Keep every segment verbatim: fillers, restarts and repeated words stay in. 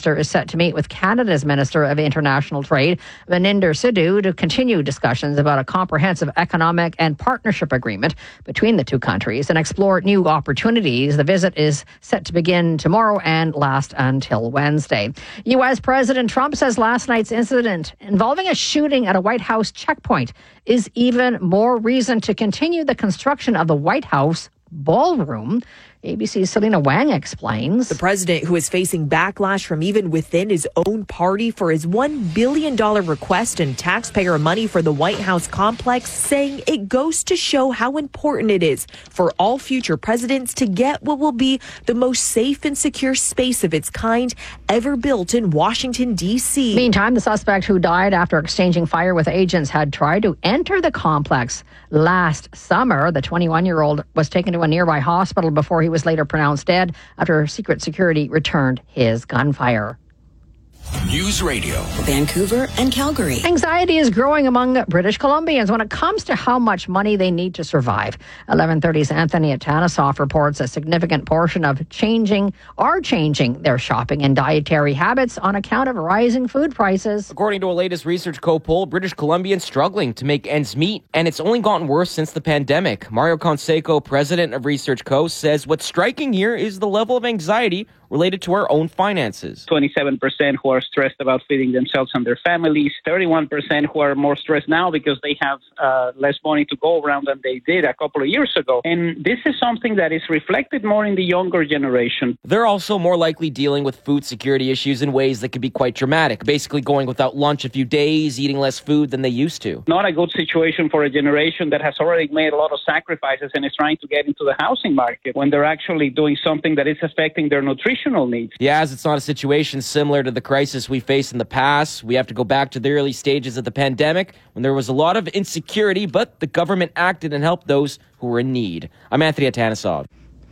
minister is set to meet with Canada's Minister of International Trade, Maninder Sidhu, to continue discussions about a comprehensive economic and partnership agreement between the two countries and explore new opportunities. The visit is set to begin tomorrow and last until Wednesday. U S President Trump says last night's incident involving a shooting at a White House checkpoint is even more reason to continue the construction of the White House ballroom. A B C's Selena Wang explains. The president, who is facing backlash from even within his own party for his one billion dollars request in taxpayer money for the White House complex, saying it goes to show how important it is for all future presidents to get what will be the most safe and secure space of its kind ever built in Washington, D C. Meantime, the suspect who died after exchanging fire with agents had tried to enter the complex last summer. The twenty-one-year-old was taken to a nearby hospital before he was later pronounced dead after secret security returned his gunfire. News Radio Vancouver and Calgary. Anxiety is growing among British Columbians when it comes to how much money they need to survive. eleven thirty's Anthony Atanasoff reports a significant portion of changing are changing their shopping and dietary habits on account of rising food prices. According to a latest Research Co poll, British Columbians struggling to make ends meet, and it's only gotten worse since the pandemic. Mario Conseco, president of Research Co, says what's striking here is the level of anxiety related to our own finances. twenty-seven percent who are stressed about feeding themselves and their families, thirty-one percent who are more stressed now because they have uh, less money to go around than they did a couple of years ago. And this is something that is reflected more in the younger generation. They're also more likely dealing with food security issues in ways that can be quite dramatic, basically going without lunch a few days, eating less food than they used to. Not a good situation for a generation that has already made a lot of sacrifices and is trying to get into the housing market when they're actually doing something that is affecting their nutrition needs. Yeah, as it's not a situation similar to the crisis we faced in the past. We have to go back to the early stages of the pandemic when there was a lot of insecurity, but the government acted and helped those who were in need. I'm Anthony Atanasoff.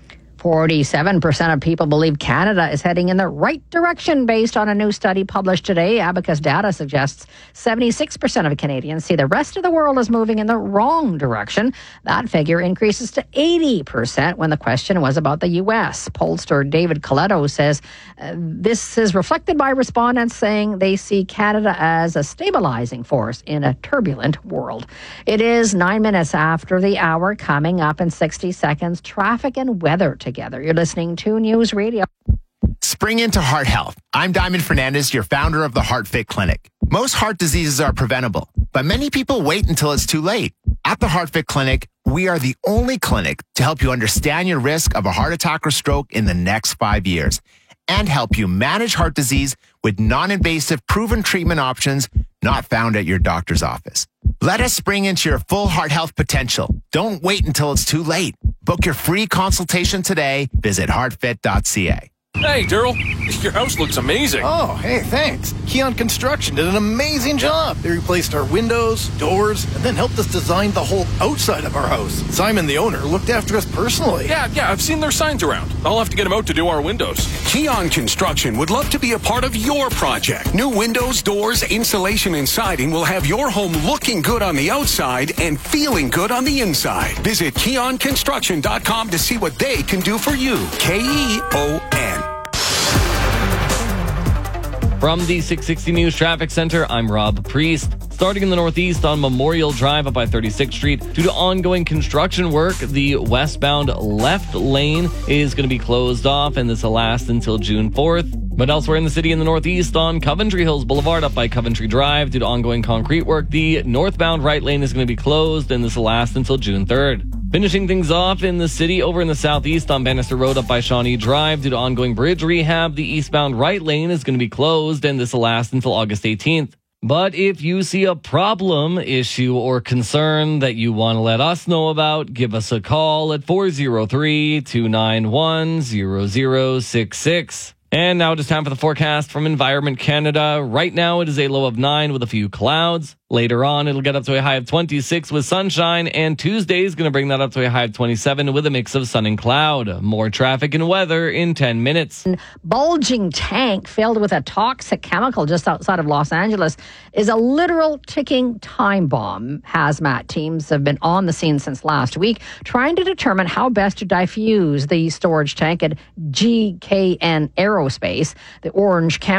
forty-seven percent of people believe Canada is heading in the right direction based on a new study published today. Abacus data suggests seventy-six percent of Canadians see the rest of the world as moving in the wrong direction. That figure increases to eighty percent when the question was about the U S. Pollster David Coletto says uh, this is reflected by respondents saying they see Canada as a stabilizing force in a turbulent world. It is nine minutes after the hour. Coming up in sixty seconds, traffic and weather together. You're listening to News Radio. Spring into heart health. I'm Diamond Fernandez, your founder of the HeartFit Clinic. Most heart diseases are preventable, but many people wait until it's too late. At the HeartFit Clinic, we are the only clinic to help you understand your risk of a heart attack or stroke in the next five years and help you manage heart disease with non-invasive proven treatment options not found at your doctor's office. Let us spring into your full heart health potential. Don't wait until it's too late. Book your free consultation today. Visit heart fit dot c a. Hey, Daryl, your house looks amazing. Oh, hey, thanks. Keon Construction did an amazing job. They replaced our windows, doors, and then helped us design the whole outside of our house. Simon, the owner, looked after us personally. Yeah, yeah, I've seen their signs around. I'll have to get them out to do our windows. Keon Construction would love to be a part of your project. New windows, doors, insulation, and siding will have your home looking good on the outside and feeling good on the inside. Visit keon construction dot com to see what they can do for you. K E O N. From the six sixty News Traffic Center, I'm Rob Priest. Starting in the northeast on Memorial Drive up by thirty-sixth Street, due to ongoing construction work, the westbound left lane is going to be closed off, and this will last until June fourth. But elsewhere in the city in the northeast on Coventry Hills Boulevard up by Coventry Drive, due to ongoing concrete work, the northbound right lane is going to be closed, and this will last until June third. Finishing things off in the city over in the southeast on Bannister Road up by Shawnee Drive, due to ongoing bridge rehab, the eastbound right lane is going to be closed, and this will last until August eighteenth. But if you see a problem, issue, or concern that you want to let us know about, give us a call at four oh three, two nine one, zero zero six six. And now it is time for the forecast from Environment Canada. Right now it is a low of nine with a few clouds. Later on, it'll get up to a high of twenty-six with sunshine, and Tuesday is going to bring that up to a high of twenty-seven with a mix of sun and cloud. More traffic and weather in ten minutes. Bulging tank filled with a toxic chemical just outside of Los Angeles is a literal ticking time bomb. Hazmat teams have been on the scene since last week, trying to determine how best to diffuse the storage tank at G K N Aerospace. The Orange County